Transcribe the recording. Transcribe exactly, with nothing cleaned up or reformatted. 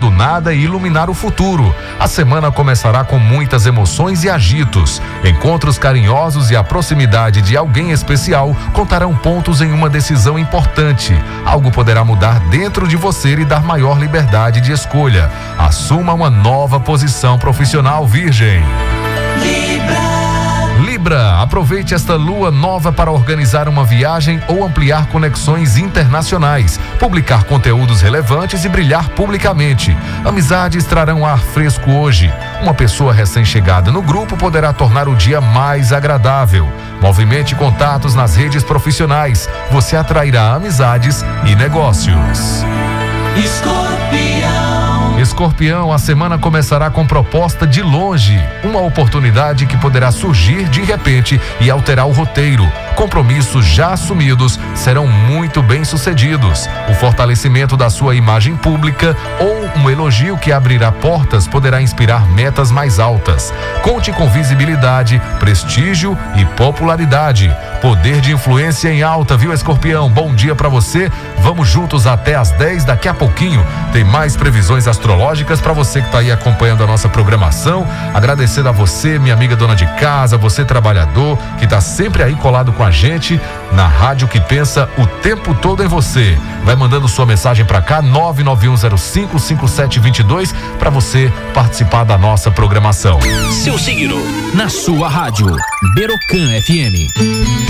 do nada e iluminar o futuro. A semana começará com muitas emoções e agitos. Encontros carinhosos e a proximidade de alguém especial contarão pontos em uma decisão importante. Algo poderá mudar dentro de você e dar maior liberdade de escolha. Assuma uma nova posição profissional, Virgem. Libra. Libra, aproveite esta lua nova para organizar uma viagem ou ampliar conexões internacionais, publicar conteúdos relevantes e brilhar publicamente. Amizades trarão ar fresco hoje. Uma pessoa recém-chegada no grupo poderá tornar o dia mais agradável. Movimente contatos nas redes profissionais. Você atrairá amizades e negócios. Escorpião. Escorpião, a semana começará com proposta de longe, uma oportunidade que poderá surgir de repente e alterar o roteiro. Compromissos já assumidos serão muito bem sucedidos. O fortalecimento da sua imagem pública ou um elogio que abrirá portas poderá inspirar metas mais altas. Conte com visibilidade, prestígio e popularidade. Poder de influência em alta, viu, Escorpião? Bom dia pra você. Vamos juntos até às dez. Daqui a pouquinho tem mais previsões astrológicas para você que tá aí acompanhando a nossa programação. Agradecendo a você, minha amiga dona de casa, você trabalhador, que tá sempre aí colado com a gente na rádio que pensa o tempo todo em você. Vai mandando sua mensagem para cá, nove nove um zero cinco cinco sete dois dois, para você participar da nossa programação. Seu signo na sua rádio Berocan F M.